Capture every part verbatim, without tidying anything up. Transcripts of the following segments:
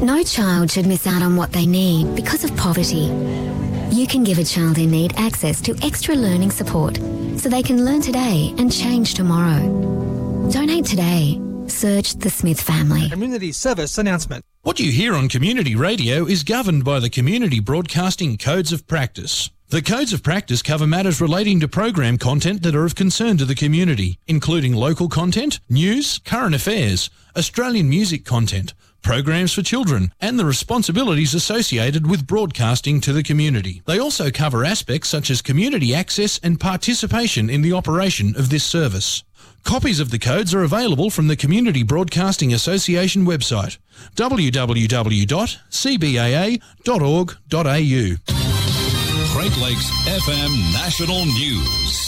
No child should miss out on what they need because of poverty. You can give a child in need access to extra learning support so they can learn today and change tomorrow. Donate today. Search the Smith family. Community service announcement. What you hear on community radio is governed by the Community Broadcasting Codes of Practice. The Codes of Practice cover matters relating to program content that are of concern to the community, including local content, news, current affairs, Australian music content, programs for children, and the responsibilities associated with broadcasting to the community. They also cover aspects such as community access and participation in the operation of this service. Copies of the codes are available from the Community Broadcasting Association website, w w w dot c b a a dot org dot a u. Great Lakes F M National News.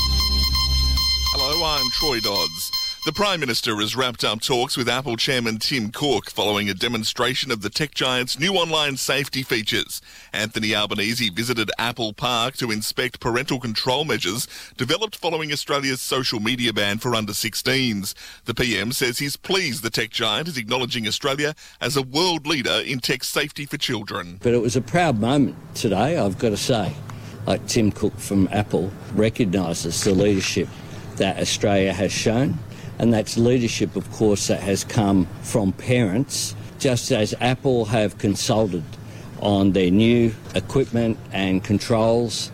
Hello, I'm Troy Dodds. The Prime Minister has wrapped up talks with Apple Chairman Tim Cook following a demonstration of the tech giant's new online safety features. Anthony Albanese visited Apple Park to inspect parental control measures developed following Australia's social media ban for under sixteens. The P M says he's pleased the tech giant is acknowledging Australia as a world leader in tech safety for children. But it was a proud moment today, I've got to say. Like Tim Cook from Apple recognises the leadership that Australia has shown. And that's leadership, of course, that has come from parents, just as Apple have consulted on their new equipment and controls.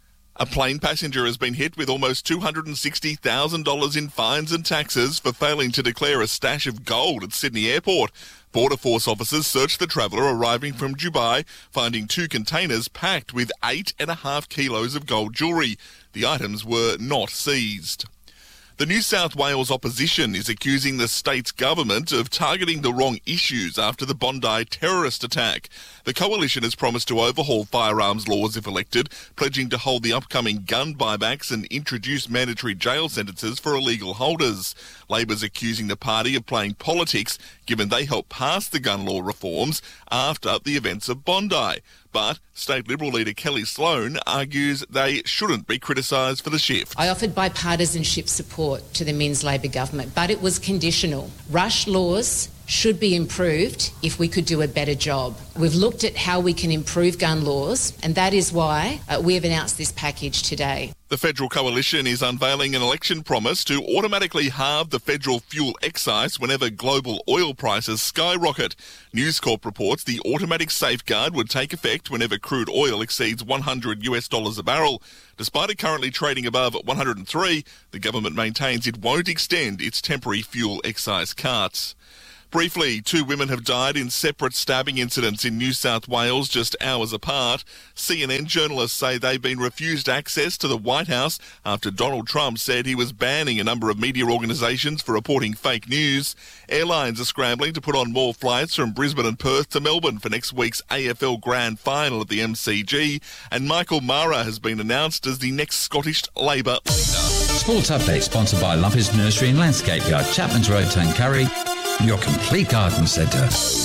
A plane passenger has been hit with almost two hundred sixty thousand dollars in fines and taxes for failing to declare a stash of gold at Sydney Airport. Border Force officers searched the traveller arriving from Dubai, finding two containers packed with eight and a half kilos of gold jewellery. The items were not seized. The New South Wales opposition is accusing the state's government of targeting the wrong issues after the Bondi terrorist attack. The coalition has promised to overhaul firearms laws if elected, pledging to hold the upcoming gun buybacks and introduce mandatory jail sentences for illegal holders. Labor's accusing the party of playing politics, given they helped pass the gun law reforms after the events of Bondi. But State Liberal leader Kelly Sloan argues they shouldn't be criticised for the shift. I offered bipartisanship support to the Minns Labor government, but it was conditional. Rush laws should be improved if we could do a better job. We've looked at how we can improve gun laws, and that is why uh, we have announced this package today. The Federal Coalition is unveiling an election promise to automatically halve the federal fuel excise whenever global oil prices skyrocket. News Corp reports the automatic safeguard would take effect whenever crude oil exceeds one hundred US dollars a barrel. Despite it currently trading above one hundred three, the government maintains it won't extend its temporary fuel excise cuts. Briefly, two women have died in separate stabbing incidents in New South Wales just hours apart. C N N journalists say they've been refused access to the White House after Donald Trump said he was banning a number of media organisations for reporting fake news. Airlines are scrambling to put on more flights from Brisbane and Perth to Melbourne for next week's A F L Grand Final at the M C G. And Michael Mara has been announced as the next Scottish Labor leader. Sports Update sponsored by Lumpy's Nursery and Landscape Yard, Chapman's Road, Tuncurry. Your complete garden centre.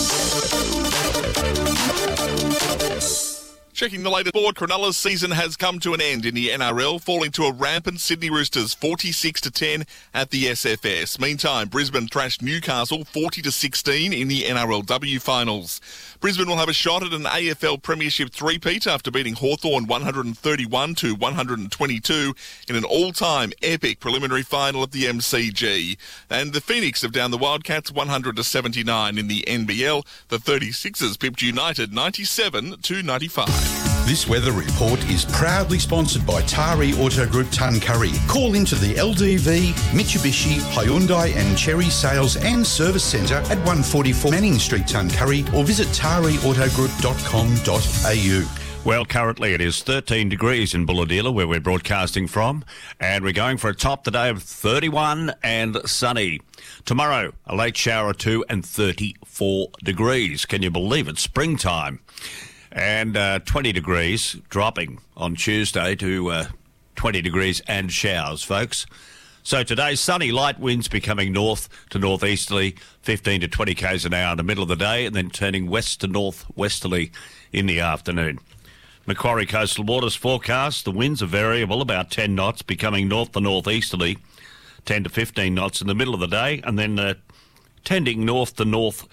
Checking the latest board, Cronulla's season has come to an end in the N R L, falling to a rampant Sydney Roosters forty-six to ten at the S F S. Meantime, Brisbane thrashed Newcastle forty to sixteen in the N R L W finals. Brisbane will have a shot at an A F L Premiership three-peat after beating Hawthorn one thirty-one to one twenty-two in an all-time epic preliminary final at the M C G. And the Phoenix have downed the Wildcats one hundred to seventy-nine in the N B L. The thirty-sixers pipped United ninety-seven to ninety-five. This weather report is proudly sponsored by Tari Auto Group Tuncurry. Call into the L D V, Mitsubishi, Hyundai and Cherry Sales and Service Centre at one forty-four Manning Street, Tuncurry, or visit tari auto group dot com dot a u. Well, currently it is thirteen degrees in Bulahdelah, where we're broadcasting from, and we're going for a top today of thirty-one and sunny. Tomorrow, a late shower or two and thirty-four degrees. Can you believe it? Springtime. And uh, twenty degrees, dropping on Tuesday to uh, twenty degrees and showers, folks. So today, sunny, light winds becoming north to northeasterly, fifteen to twenty k's an hour in the middle of the day, and then turning west to northwesterly in the afternoon. Macquarie Coastal Waters forecast, the winds are variable, about ten knots, becoming north to northeasterly, ten to fifteen knots in the middle of the day, and then uh, tending north to north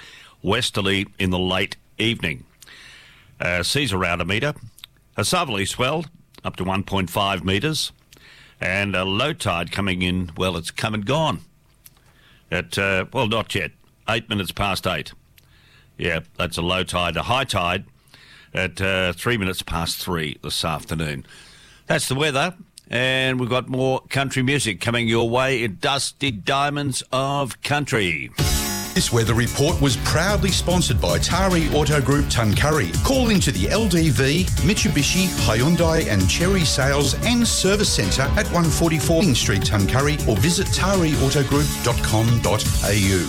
westerly in the late evening. Uh, seas around a metre. A southerly swell up to one point five metres. And a low tide coming in, well, it's come and gone. At, uh, well, not yet. Eight minutes past eight. Yeah, that's a low tide. A high tide at uh, three minutes past three this afternoon. That's the weather. And we've got more country music coming your way in Dusty Diamonds of Country. This weather report was proudly sponsored by Tari Auto Group Tuncurry. Call into the L D V, Mitsubishi, Hyundai and Cherry Sales and Service Centre at one forty-four King Street, Tuncurry, or visit tari auto group dot com dot a u.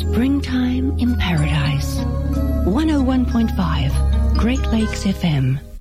Springtime in Paradise. one oh one point five Great Lakes F M.